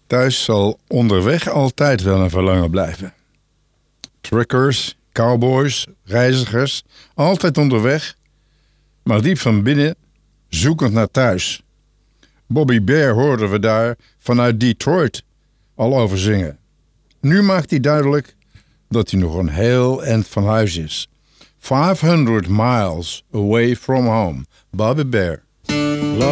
Thuis zal onderweg altijd wel een verlangen blijven. Truckers, cowboys, reizigers, altijd onderweg, maar diep van binnen zoekend naar thuis. Bobby Bare hoorden we daar vanuit Detroit al over zingen. Nu maakt hij duidelijk dat hij nog een heel eind van huis is. 500 miles away from home. Bobby Bare.